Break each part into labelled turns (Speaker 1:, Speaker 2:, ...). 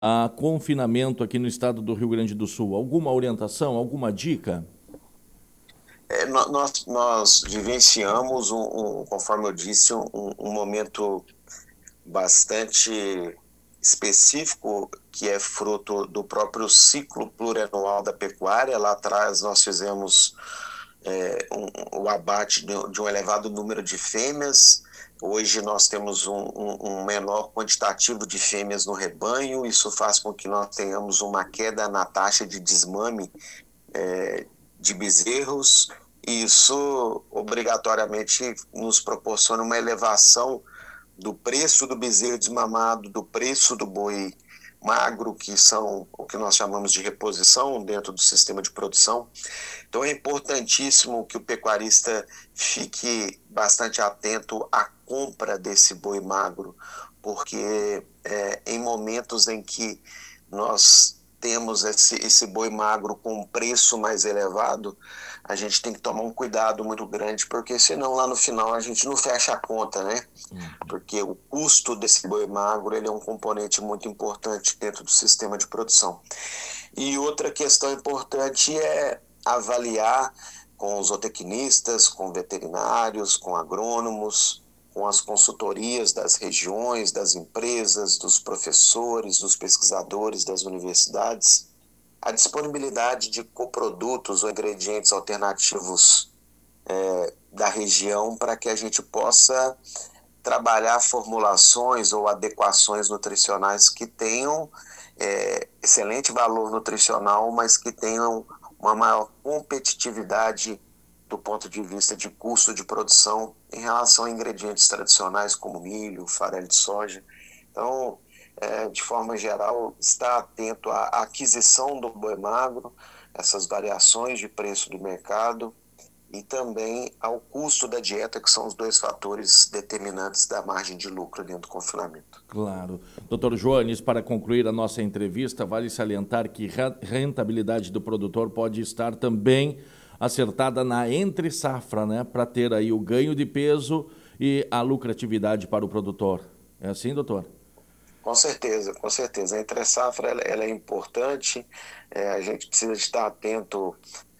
Speaker 1: a confinamento aqui no estado do Rio Grande do Sul? Alguma orientação, alguma dica?
Speaker 2: Nós vivenciamos, conforme eu disse, um momento bastante específico, que é fruto do próprio ciclo plurianual da pecuária. Lá atrás nós fizemos o abate de um elevado número de fêmeas. Hoje nós temos um menor quantitativo de fêmeas no rebanho. Isso faz com que nós tenhamos uma queda na taxa de desmame de bezerros. E isso obrigatoriamente nos proporciona uma elevação do preço do bezerro desmamado, do preço do boi magro, que são o que nós chamamos de reposição dentro do sistema de produção. Então é importantíssimo que o pecuarista fique bastante atento à compra desse boi magro, porque em momentos em que nós temos esse boi magro com um preço mais elevado, a gente tem que tomar um cuidado muito grande, porque senão lá no final a gente não fecha a conta, né? Porque o custo desse boi magro ele é um componente muito importante dentro do sistema de produção. E outra questão importante é avaliar com os zootecnistas, com veterinários, com agrônomos, com as consultorias das regiões, das empresas, dos professores, dos pesquisadores, das universidades, a disponibilidade de coprodutos ou ingredientes alternativos da região para que a gente possa trabalhar formulações ou adequações nutricionais que tenham excelente valor nutricional, mas que tenham uma maior competitividade do ponto de vista de custo de produção em relação a ingredientes tradicionais como milho, farelo de soja. Então, de forma geral, estar atento à aquisição do boi magro, essas variações de preço do mercado e também ao custo da dieta, que são os dois fatores determinantes da margem de lucro dentro do confinamento.
Speaker 1: Claro. Doutor Joanes, para concluir a nossa entrevista, vale salientar que a rentabilidade do produtor pode estar também acertada na entre-safra, né? Para ter aí o ganho de peso e a lucratividade para o produtor. É assim, doutor?
Speaker 2: Com certeza, com certeza. A entre-safra ela é importante, a gente precisa estar atento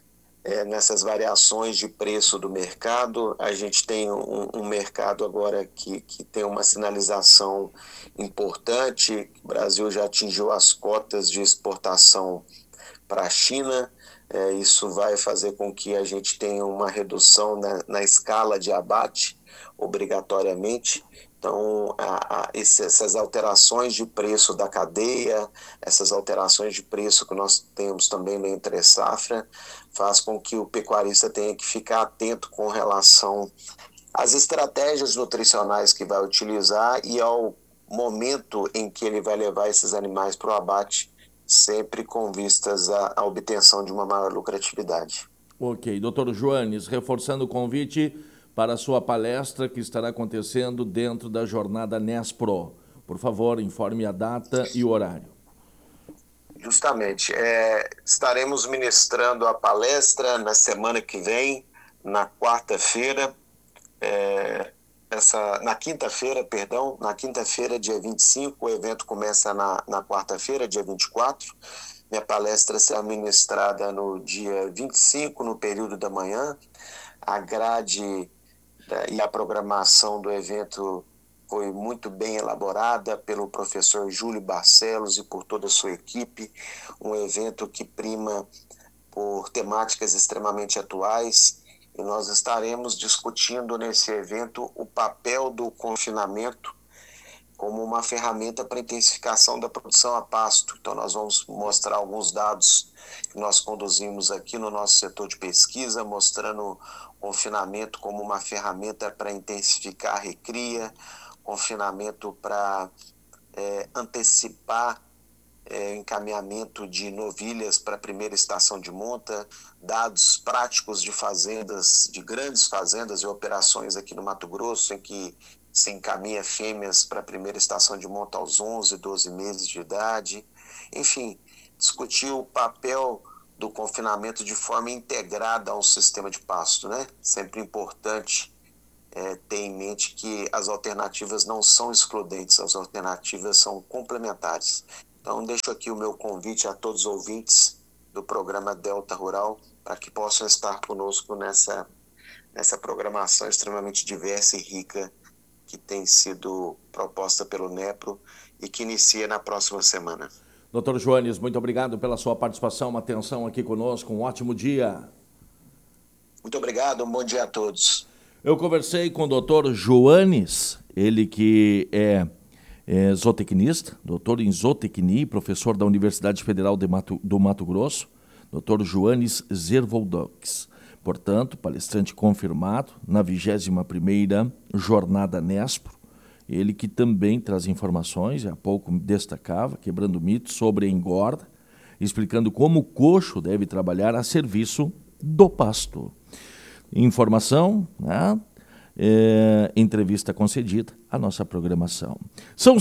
Speaker 2: nessas variações de preço do mercado. A gente tem um mercado agora que tem uma sinalização importante. O Brasil já atingiu as cotas de exportação para a China. Isso vai fazer com que a gente tenha uma redução na escala de abate, obrigatoriamente. Então, essas alterações de preço da cadeia, essas alterações de preço que nós temos também na entre-safra, faz com que o pecuarista tenha que ficar atento com relação às estratégias nutricionais que vai utilizar e ao momento em que ele vai levar esses animais para o abate, sempre com vistas à obtenção de uma maior lucratividade.
Speaker 1: Ok. Doutor Joanes, reforçando o convite para a sua palestra que estará acontecendo dentro da jornada Nespro. Por favor, informe a data e o horário.
Speaker 2: Justamente, estaremos ministrando a palestra na semana que vem, na quarta-feira, na quinta-feira, perdão, na quinta-feira, dia 25, o evento começa na quarta-feira, dia 24. Minha palestra será ministrada no dia 25, no período da manhã. A grade e a programação do evento foi muito bem elaborada pelo professor Júlio Barcelos e por toda a sua equipe. Um evento que prima por temáticas extremamente atuais, e nós estaremos discutindo nesse evento o papel do confinamento como uma ferramenta para intensificação da produção a pasto. Então, nós vamos mostrar alguns dados que nós conduzimos aqui no nosso setor de pesquisa, mostrando o confinamento como uma ferramenta para intensificar a recria, confinamento para antecipar encaminhamento de novilhas para a primeira estação de monta, dados práticos de fazendas, de grandes fazendas e operações aqui no Mato Grosso, em que se encaminha fêmeas para a primeira estação de monta aos 11, 12 meses de idade. Enfim, discutir o papel do confinamento de forma integrada a um sistema de pasto, né? Sempre importante ter em mente que as alternativas não são excludentes, as alternativas são complementares. Então, deixo aqui o meu convite a todos os ouvintes do programa Delta Rural para que possam estar conosco nessa programação extremamente diversa e rica que tem sido proposta pelo NEPRO e que inicia na próxima semana.
Speaker 1: Doutor Joanes, muito obrigado pela sua participação, uma atenção aqui conosco, um ótimo dia.
Speaker 2: Muito obrigado, um bom dia a todos.
Speaker 1: Eu conversei com o doutor Joanes, ele que é zootecnista, doutor em zootecnia, professor da Universidade Federal do Mato Grosso, doutor Joanes Zervoldux. Portanto, palestrante confirmado na 21ª Jornada Nespro, ele que também traz informações, há pouco destacava, quebrando mitos sobre a engorda, explicando como o coxo deve trabalhar a serviço do pasto. Informação, né? Entrevista concedida à nossa programação. São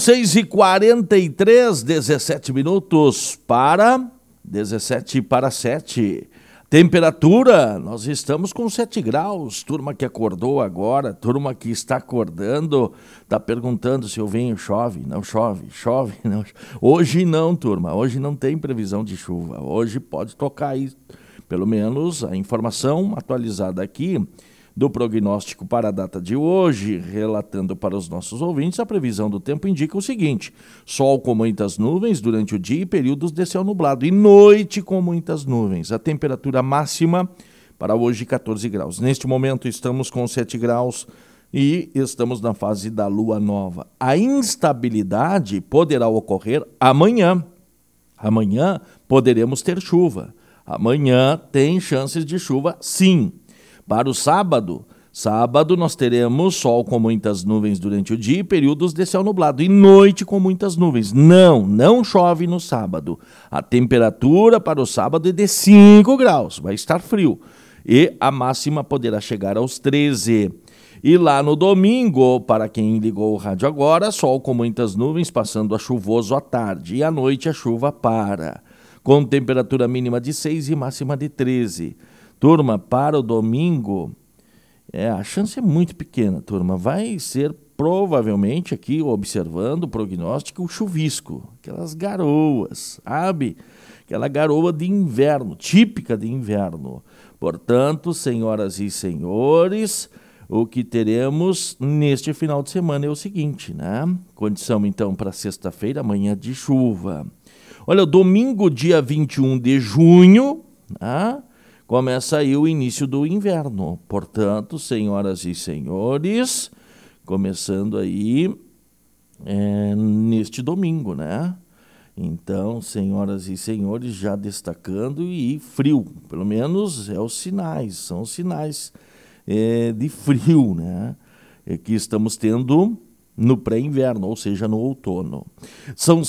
Speaker 1: 6h43, 17 minutos para 17 para 7. Temperatura, nós estamos com 7 graus. Turma que acordou agora, turma que está acordando, está perguntando se eu venho, chove, não chove, chove, não. Hoje não, turma, hoje não tem previsão de chuva. Hoje pode tocar aí, pelo menos a informação atualizada aqui do prognóstico para a data de hoje, relatando para os nossos ouvintes, a previsão do tempo indica o seguinte: sol com muitas nuvens durante o dia e períodos de céu nublado, e noite com muitas nuvens. A temperatura máxima para hoje 14 graus. Neste momento estamos com 7 graus e estamos na fase da lua nova. A instabilidade poderá ocorrer amanhã. Amanhã poderemos ter chuva. Amanhã tem chances de chuva, sim. Para o sábado nós teremos sol com muitas nuvens durante o dia e períodos de céu nublado, e noite com muitas nuvens. Não chove no sábado. A temperatura para o sábado é de 5 graus, vai estar frio. E a máxima poderá chegar aos 13. E lá no domingo, para quem ligou o rádio agora, sol com muitas nuvens, passando a chuvoso à tarde. E à noite a chuva para, com temperatura mínima de 6 e máxima de 13. Turma, para o domingo, a chance é muito pequena, turma. Vai ser provavelmente aqui, observando o prognóstico, o chuvisco, aquelas garoas, sabe? Aquela garoa de inverno, típica de inverno. Portanto, senhoras e senhores, o que teremos neste final de semana é o seguinte, né? Condição, então, para sexta-feira, amanhã de chuva. Olha, domingo, dia 21 de junho, né? Começa aí o início do inverno. Portanto, senhoras e senhores, começando aí neste domingo, né? Então, senhoras e senhores, já destacando, e frio, pelo menos são os sinais de frio, né? Que estamos tendo no pré-inverno, ou seja, no outono. São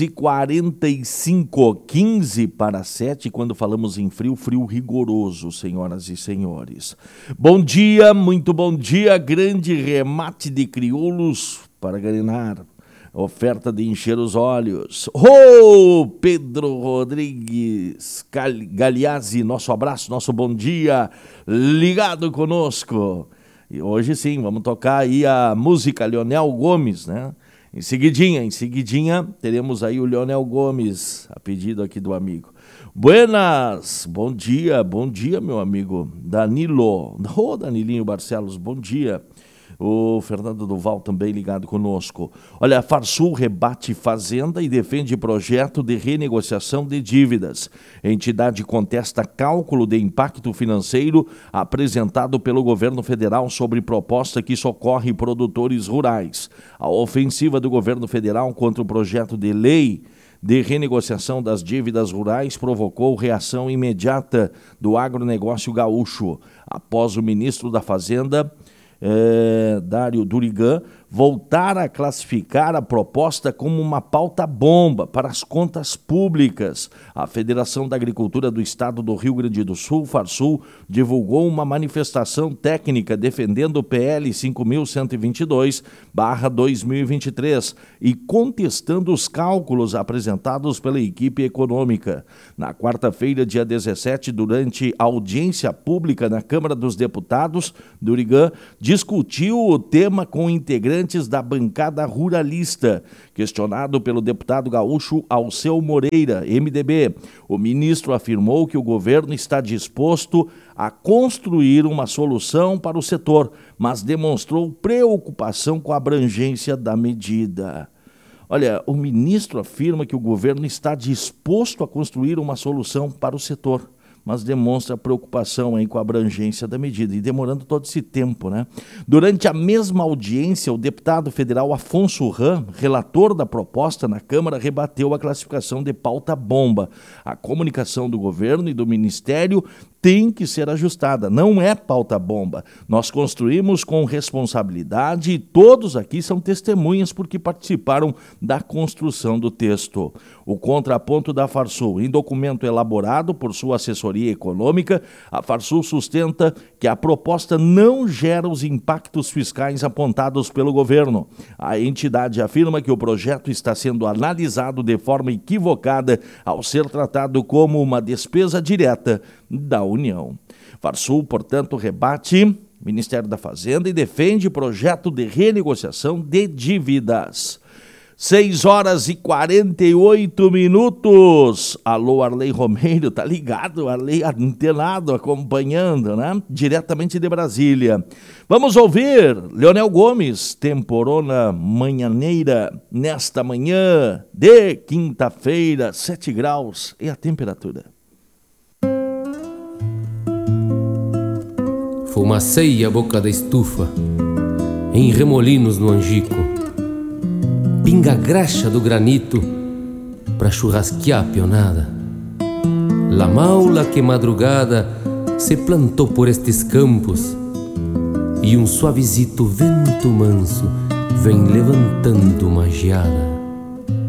Speaker 1: 6h45, 15 para 7, quando falamos em frio, frio rigoroso, senhoras e senhores. Bom dia, muito bom dia, grande remate de crioulos para Garinar. Oferta de encher os olhos. Pedro Rodrigues Galiazzi, nosso abraço, nosso bom dia, ligado conosco. E hoje sim, vamos tocar aí a música Leonel Gomes, né? Em seguidinha, teremos aí o Leonel Gomes, a pedido aqui do amigo. Buenas, bom dia, meu amigo Danilo. Danilinho Barcelos, bom dia. O Fernando Duval também ligado conosco. Olha, a Farsul rebate Fazenda e defende projeto de renegociação de dívidas. A entidade contesta cálculo de impacto financeiro apresentado pelo governo federal sobre proposta que socorre produtores rurais. A ofensiva do governo federal contra o projeto de lei de renegociação das dívidas rurais provocou reação imediata do agronegócio gaúcho, após o ministro da Fazenda, Dário Durigan, voltar a classificar a proposta como uma pauta bomba para as contas públicas. A Federação da Agricultura do Estado do Rio Grande do Sul, Farsul, divulgou uma manifestação técnica defendendo o PL 5.122/2023 e contestando os cálculos apresentados pela equipe econômica. Na quarta-feira, dia 17, durante a audiência pública na Câmara dos Deputados, Durigan discutiu o tema com integrantes integrantes da bancada ruralista. Questionado pelo deputado gaúcho Alceu Moreira, MDB, o ministro afirmou que o governo está disposto a construir uma solução para o setor, mas demonstrou preocupação com a abrangência da medida. Olha, o ministro afirma que o governo está disposto a construir uma solução para o setor, mas demonstra preocupação aí com a abrangência da medida, e demorando todo esse tempo, né? Durante a mesma audiência, o deputado federal Afonso Ram, relator da proposta na Câmara, rebateu a classificação de pauta bomba. A comunicação do governo e do Ministério tem que ser ajustada, não é pauta bomba. Nós construímos com responsabilidade e todos aqui são testemunhas porque participaram da construção do texto. O contraponto da Farsul, em documento elaborado por sua assessoria econômica, a Farsul sustenta que a proposta não gera os impactos fiscais apontados pelo governo. A entidade afirma que o projeto está sendo analisado de forma equivocada ao ser tratado como uma despesa direta da União. Farsul, portanto, rebate Ministério da Fazenda e defende projeto de renegociação de dívidas. 6h48. Alô, Arley Romeiro, tá ligado? Arley antenado, acompanhando, né? Diretamente de Brasília. Vamos ouvir Leonel Gomes, temporona manhãneira, nesta manhã de quinta-feira, 7 graus e a temperatura.
Speaker 3: Fumacei a boca da estufa, em remolinos no angico, pinga graxa do granito pra churrasquear a pionada. La maula que madrugada se plantou por estes campos e um suavezito vento manso vem levantando uma geada.